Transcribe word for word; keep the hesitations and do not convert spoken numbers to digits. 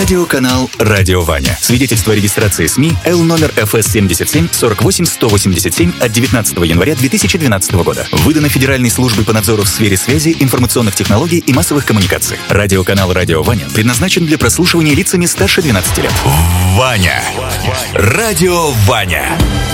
Радиоканал «Радио Ваня». Свидетельство о регистрации СМИ Л номер эф эс семьдесят семь сорок восемь сто восемьдесят семь от девятнадцатого января две тысячи двенадцатого года. Выдано Федеральной службой по надзору в сфере связи, информационных технологий и массовых коммуникаций. Радиоканал «Радио Ваня» предназначен для прослушивания лицами старше двенадцати лет. Ваня. Радио Ваня.